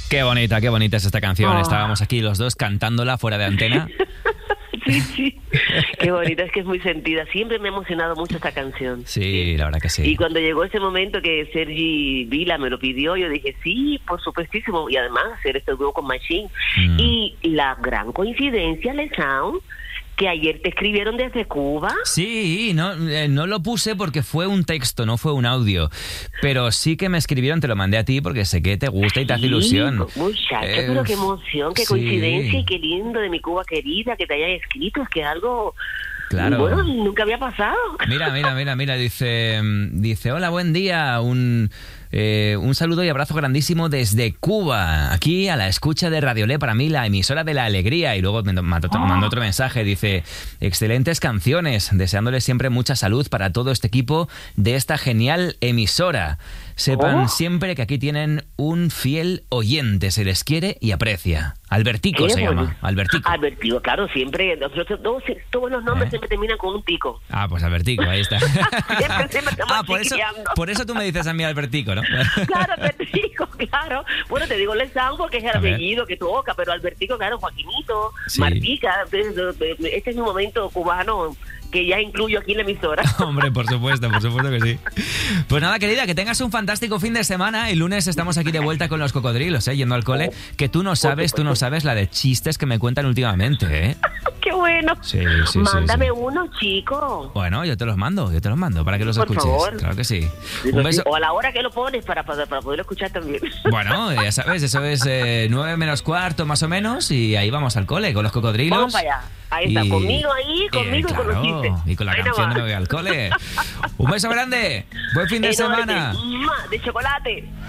Qué bonita es esta canción. Oh. Estábamos aquí los dos cantándola fuera de antena. Sí. Qué bonita, es que es muy sentida. Siempre me ha emocionado mucho esta canción. Sí, la verdad que sí. Y cuando llegó ese momento que Sergi Vila me lo pidió, yo dije, sí, por supuestísimo. Y además hacer este dúo con Machine. Y la gran coincidencia, Lesound, que ayer te escribieron desde Cuba. Sí, no lo puse porque fue un texto, no fue un audio. Pero sí que me escribieron, te lo mandé a ti porque sé que te gusta y te hace ilusión. Muchacho, pero qué emoción, qué coincidencia y qué lindo de mi Cuba querida que te hayan escrito. Es que algo... Claro. Bueno, nunca había pasado. Mira, dice, hola, buen día, un saludo y abrazo grandísimo desde Cuba, aquí a la escucha de Radiolé, para mí la emisora de la alegría. Y luego me mandó otro mensaje, dice, excelentes canciones, deseándoles siempre mucha salud para todo este equipo de esta genial emisora. Sepan siempre que aquí tienen un fiel oyente, se les quiere y aprecia. Albertico se llama, Albertico. Albertico, claro, siempre, nosotros todos los nombres siempre terminan con un tico. Ah, pues Albertico, ahí está. siempre estamos por eso tú me dices a mí Albertico, ¿no? Claro, Albertico, claro. Bueno, te digo Lesound porque es el apellido que toca, pero Albertico, claro, Joaquinito, sí. Martica, este es un momento cubano que ya incluyo aquí en la emisora. Hombre, por supuesto que sí. Pues nada, querida, que tengas un fantástico fin de semana. El lunes estamos aquí de vuelta con los cocodrilos, yendo al cole. Que tú no sabes la de chistes que me cuentan últimamente, ¡Qué bueno! Sí. Mándame uno, chico. Bueno, yo te los mando para que los escuches. Favor. Claro que sí. Un beso. O a la hora que lo pones para poderlo escuchar también. Bueno, ya sabes, eso es 9 menos cuarto más o menos y ahí vamos al cole con los cocodrilos. Vamos para allá. Ahí está, conmigo claro, con los chistes. Y con la canción de Me voy al cole. Un beso grande. Buen fin de semana. De chocolate.